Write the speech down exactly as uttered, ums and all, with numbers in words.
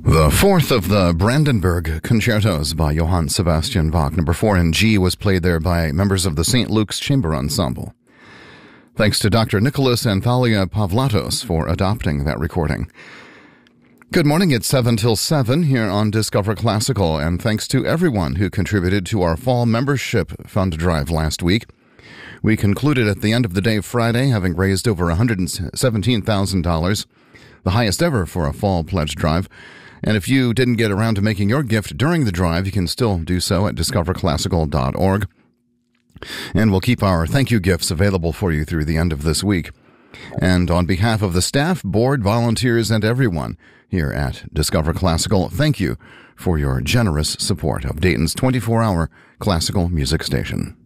The fourth of the Brandenburg Concertos by Johann Sebastian Bach, number four in G, was played there by members of the Saint Luke's Chamber Ensemble. Thanks to Doctor Nicholas and Thalia Pavlatos for adopting that recording. Good morning, it's seven till seven here on Discover Classical, and thanks to everyone who contributed to our fall membership fund drive last week. We concluded at the end of the day Friday, having raised over one hundred seventeen thousand dollars, the highest ever for a fall pledge drive. And if you didn't get around to making your gift during the drive, you can still do so at discover classical dot org. And we'll keep our thank you gifts available for you through the end of this week. And on behalf of the staff, board, volunteers, and everyone here at Discover Classical, thank you for your generous support of Dayton's twenty-four hour classical music station.